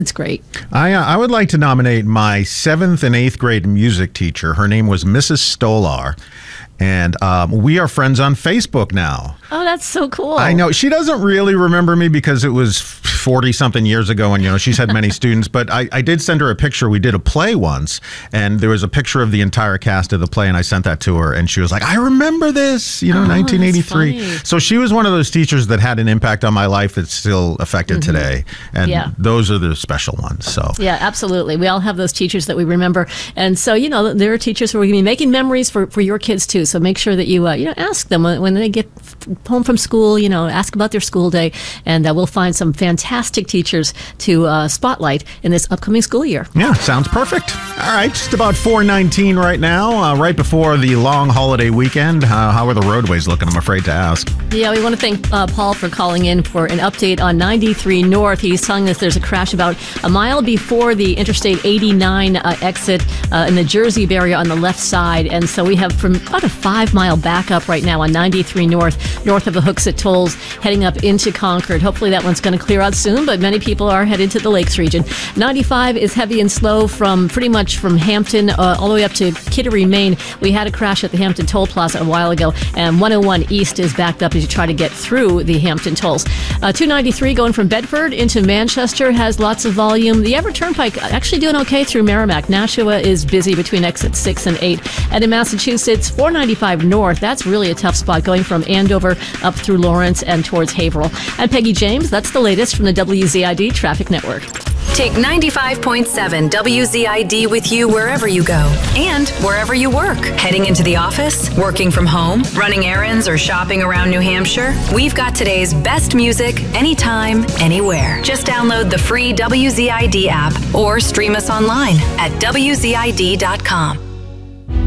It's great. I would like to nominate my 7th and 8th grade music teacher. Her name was Mrs. Stolar. And we are friends on Facebook now. Oh, that's so cool. I know. She doesn't really remember me because it was 40-something years ago, and, she's had many students. But I did send her a picture. We did a play once, and there was a picture of the entire cast of the play, and I sent that to her. And she was like, I remember this, 1983. So she was one of those teachers that had an impact on my life that's still affected today. And those are the special ones. So yeah, absolutely. We all have those teachers that we remember. And so, there are teachers who are going to be making memories for your kids, too. So make sure that you ask them when they get home from school, ask about their school day, and we'll find some fantastic teachers to spotlight in this upcoming school year. Yeah, sounds perfect. All right, just about 4:19 right now, right before the long holiday weekend. How are the roadways looking? I'm afraid to ask. Yeah, we want to thank Paul for calling in for an update on 93 North. He's telling us there's a crash about a mile before the Interstate 89 exit in the Jersey area on the left side, and so we have from about a 5-mile backup right now on 93 north of the Hooksett Tolls, heading up into Concord. Hopefully that one's going to clear out soon, but many people are headed to the Lakes region. 95 is heavy and slow from pretty much from Hampton all the way up to Kittery, Maine. We had a crash at the Hampton Toll Plaza a while ago, and 101 East is backed up as you try to get through the Hampton Tolls. 293 going from Bedford into Manchester has lots of volume. The Everett Turnpike actually doing okay through Merrimack. Nashua is busy between exits 6 and 8. And in Massachusetts, 495 North, that's really a tough spot going from Andover up through Lawrence and towards Haverhill. And Peggy James, that's the latest from the WZID Traffic Network. Take 95.7 WZID with you wherever you go and wherever you work. Heading into the office, working from home, running errands, or shopping around New Hampshire, we've got today's best music anytime, anywhere. Just download the free WZID app or stream us online at WZID.com.